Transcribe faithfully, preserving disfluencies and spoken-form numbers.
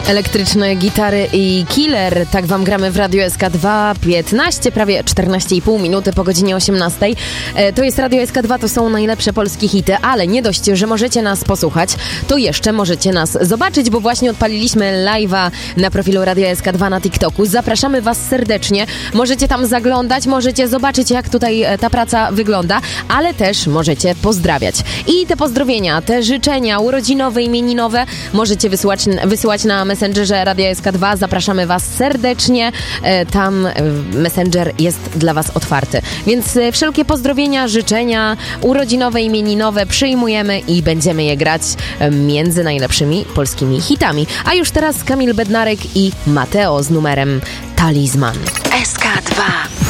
Elektryczne gitary i killer, tak wam gramy w Radio S K dwa, piętnaście, prawie czternaście i pół minuty po godzinie osiemnastej. E, to jest Radio S K dwa, to są najlepsze polskie hity, ale nie dość, że możecie nas posłuchać, to jeszcze możecie nas zobaczyć, bo właśnie odpaliliśmy live'a na profilu Radio S K dwa na TikToku. Zapraszamy was serdecznie, możecie tam zaglądać, możecie zobaczyć, jak tutaj ta praca wygląda, ale też możecie pozdrawiać. I te pozdrowienia, te życzenia urodzinowe, imieninowe możecie wysyłać, wysyłać na Messengerze Radia S K dwa. Zapraszamy was serdecznie. Tam Messenger jest dla was otwarty. Więc wszelkie pozdrowienia, życzenia urodzinowe, imieninowe przyjmujemy i będziemy je grać między najlepszymi polskimi hitami. A już teraz Kamil Bednarek i Mateo z numerem Talizman. S K dwa.